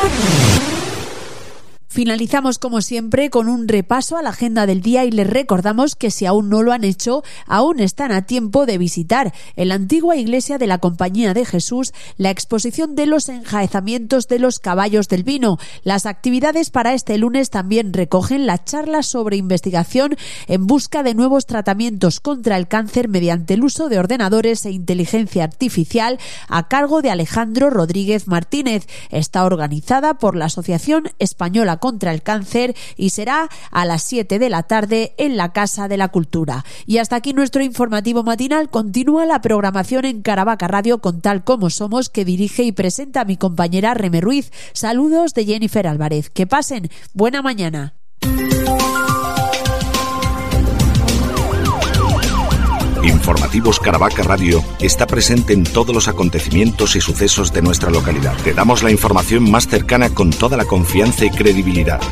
Finalizamos como siempre con un repaso a la agenda del día y les recordamos que si aún no lo han hecho, aún están a tiempo de visitar en la antigua iglesia de la Compañía de Jesús la exposición de los enjaezamientos de los caballos del vino. Las actividades para este lunes también recogen la charla sobre investigación en busca de nuevos tratamientos contra el cáncer mediante el uso de ordenadores e inteligencia artificial a cargo de Alejandro Rodríguez Martínez. Está organizada por la Asociación Española contra el Cáncer y será a las 7 de la tarde en la Casa de la Cultura. Y hasta aquí nuestro informativo matinal. Continúa la programación en Caravaca Radio con Tal Como Somos, que dirige y presenta mi compañera Reme Ruiz. Saludos de Jennifer Álvarez. Que pasen buena mañana. Informativos Caravaca Radio está presente en todos los acontecimientos y sucesos de nuestra localidad. Te damos la información más cercana con toda la confianza y credibilidad.